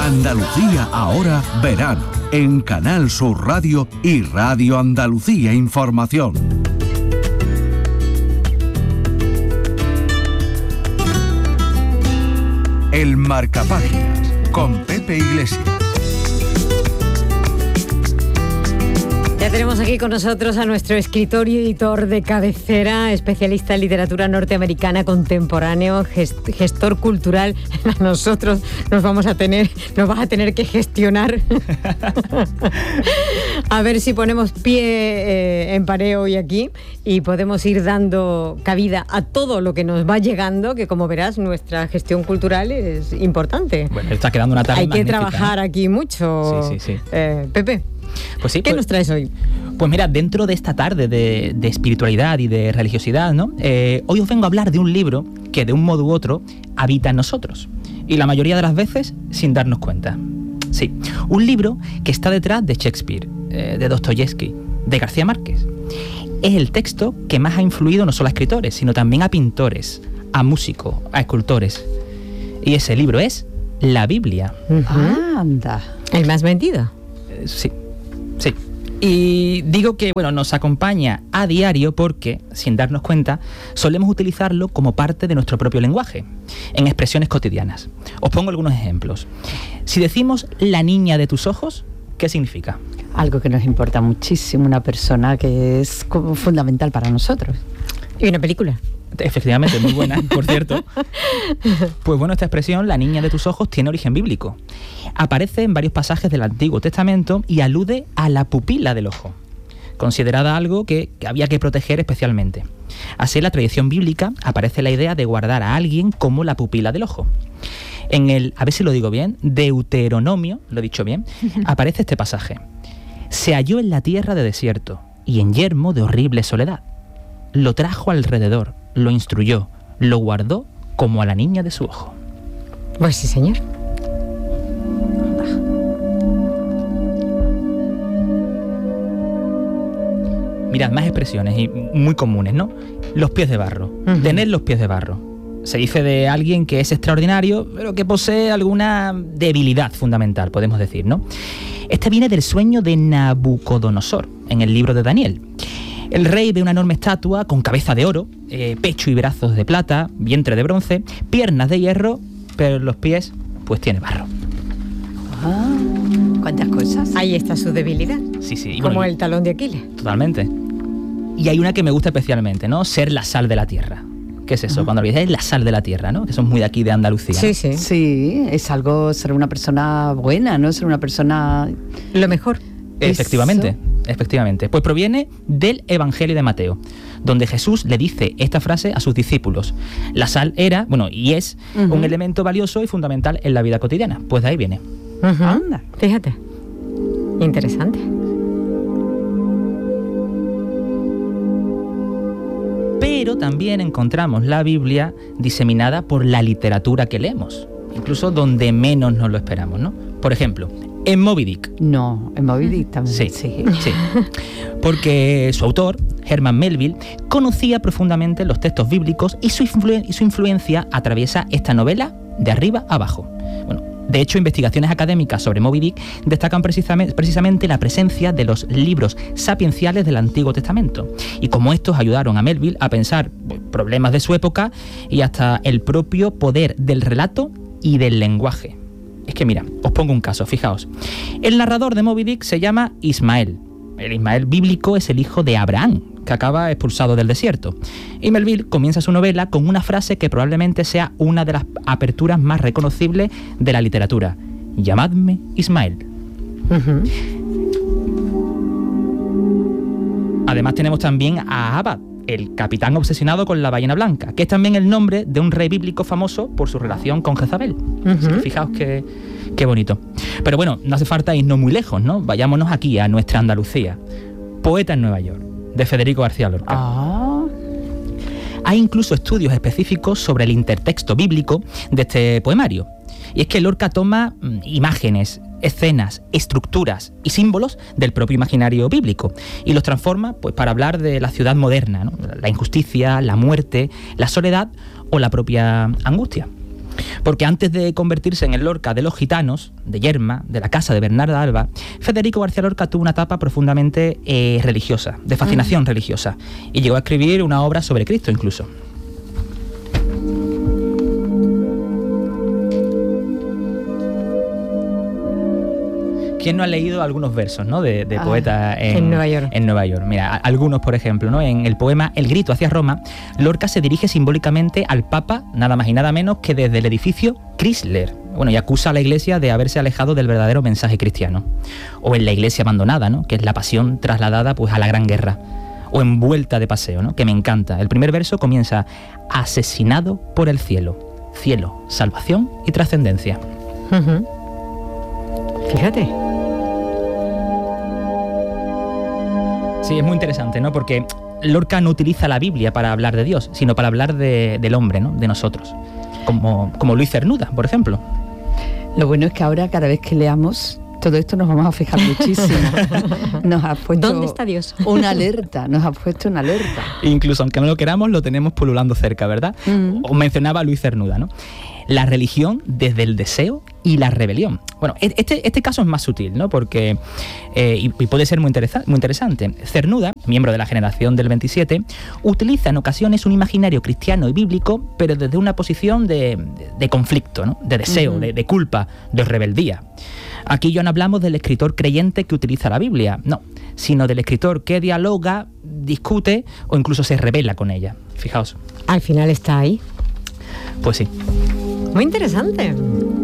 Andalucía ahora verano, en Canal Sur Radio y Radio Andalucía Información. El Marcapáginas, con Pepe Iglesias. Ya tenemos aquí con nosotros a nuestro escritor y editor de cabecera, especialista en literatura norteamericana contemporáneo, gestor cultural. Nosotros nos vas a tener que gestionar. A ver si ponemos pie en pared hoy aquí y podemos ir dando cabida a todo lo que nos va llegando, que como verás, nuestra gestión cultural es importante. Bueno, está quedando una tarde magnífica. Hay que trabajar aquí mucho, sí. Pepe. Pues sí, ¿Qué nos traes hoy? Pues mira, dentro de esta tarde de espiritualidad y de religiosidad, ¿no? Hoy os vengo a hablar de un libro que de un modo u otro habita en nosotros. Y la mayoría de las veces sin darnos cuenta. Sí, un libro que está detrás de Shakespeare, de Dostoyevsky, de García Márquez. Es el texto que más ha influido no solo a escritores, sino también a pintores, a músicos, a escultores. Y ese libro es la Biblia. Anda. ¿El más vendido? Sí. Y digo que, nos acompaña a diario porque, sin darnos cuenta, solemos utilizarlo como parte de nuestro propio lenguaje, en expresiones cotidianas. Os pongo algunos ejemplos. Si decimos la niña de tus ojos, ¿qué significa? Algo que nos importa muchísimo, una persona que es como fundamental para nosotros. ¿Y una película? Efectivamente, muy buena, por cierto. Pues bueno, esta expresión, la niña de tus ojos, tiene origen bíblico. Aparece en varios pasajes del Antiguo Testamento y alude a la pupila del ojo, considerada algo que había que proteger especialmente. Así, en la tradición bíblica aparece la idea de guardar a alguien como la pupila del ojo. En el, a ver si lo digo bien, Deuteronomio, lo he dicho bien, aparece este pasaje. Se halló en la tierra de desierto y en yermo de horrible soledad. Lo trajo alrededor, lo instruyó, lo guardó como a la niña de su ojo. Pues sí, señor. Mirad, más expresiones y muy comunes, ¿no? Los pies de barro. Tener los pies de barro. Se dice de alguien que es extraordinario, pero que posee alguna debilidad fundamental, podemos decir, ¿no? Este viene del sueño de Nabucodonosor, en el libro de Daniel. El rey ve una enorme estatua con cabeza de oro, pecho y brazos de plata, vientre de bronce, piernas de hierro, pero en los pies, pues tiene barro. ¿Cuántas cosas? Ahí está su debilidad. Sí. Como el talón de Aquiles. Totalmente. Y hay una que me gusta especialmente, ¿no? Ser la sal de la tierra. ¿Qué es eso? Cuando lo dices, es la sal de la tierra, ¿no? Que son muy de aquí, de Andalucía. Sí. Sí, es algo, ser una persona buena, ¿no? Ser una persona... Lo mejor. Efectivamente. Pues proviene del Evangelio de Mateo, donde Jesús le dice esta frase a sus discípulos. La sal era, y es un elemento valioso y fundamental en la vida cotidiana. Pues de ahí viene. Anda, fíjate. Interesante. Pero también encontramos la Biblia diseminada por la literatura que leemos, incluso donde menos nos lo esperamos, ¿no? Por ejemplo, en Moby Dick. No, en Moby Dick también. Sí. Porque su autor, Herman Melville, conocía profundamente los textos bíblicos y su influencia atraviesa esta novela de arriba a abajo. De hecho, investigaciones académicas sobre Moby Dick destacan precisamente la presencia de los libros sapienciales del Antiguo Testamento y cómo estos ayudaron a Melville a pensar problemas de su época y hasta el propio poder del relato y del lenguaje. Es que mira, os pongo un caso, fijaos. El narrador de Moby Dick se llama Ismael. El Ismael bíblico es el hijo de Abraham, que acaba expulsado del desierto. Y Melville comienza su novela con una frase que probablemente sea una de las aperturas más reconocibles de la literatura. Llamadme Ismael. Además tenemos también a Abad, el capitán obsesionado con la ballena blanca, que es también el nombre de un rey bíblico famoso por su relación con Jezabel. Así que fijaos qué bonito. Pero bueno, no hace falta irnos muy lejos, ¿no? Vayámonos aquí, a nuestra Andalucía. Poeta en Nueva York, de Federico García Lorca. Hay incluso estudios específicos sobre el intertexto bíblico de este poemario. Y es que Lorca toma imágenes, escenas, estructuras y símbolos del propio imaginario bíblico y los transforma para hablar de la ciudad moderna, ¿no? La injusticia, la muerte, la soledad o la propia angustia. Porque antes de convertirse en el Lorca de los gitanos, de Yerma, de la casa de Bernarda Alba, Federico García Lorca tuvo una etapa profundamente religiosa, de fascinación religiosa, y llegó a escribir una obra sobre Cristo incluso. ¿Quién no ha leído algunos versos, ¿no? de poetas en Nueva York? En Nueva York. Mira, algunos, por ejemplo, ¿no? En el poema El grito hacia Roma, Lorca se dirige simbólicamente al Papa, nada más y nada menos que desde el edificio Chrysler. Bueno, y acusa a la Iglesia de haberse alejado del verdadero mensaje cristiano. O en La Iglesia abandonada, ¿no? Que es la pasión trasladada pues a la Gran Guerra. O en Vuelta de paseo, ¿no? Que me encanta. El primer verso comienza: asesinado por el cielo. Cielo, salvación y trascendencia. Fíjate. Sí, es muy interesante, ¿no? Porque Lorca no utiliza la Biblia para hablar de Dios, sino para hablar del hombre, ¿no? De nosotros. Como Luis Cernuda, por ejemplo. Lo bueno es que ahora, cada vez que leamos todo esto, nos vamos a fijar muchísimo. Nos ha puesto ¿Dónde está Dios? Una alerta, nos ha puesto una alerta. Incluso, aunque no lo queramos, lo tenemos pululando cerca, ¿verdad? Os mencionaba a Luis Cernuda, ¿no? La religión desde el deseo y la rebelión. Bueno, este caso es más sutil, ¿no? Porque, y puede ser muy interesante. Cernuda, miembro de la generación del 27, utiliza en ocasiones un imaginario cristiano y bíblico, pero desde una posición de conflicto, ¿no? De deseo, de culpa, de rebeldía. Aquí ya no hablamos del escritor creyente que utiliza la Biblia, no, sino del escritor que dialoga, discute o incluso se rebela con ella. Fijaos. Al final está ahí. Pues sí. Muy interesante.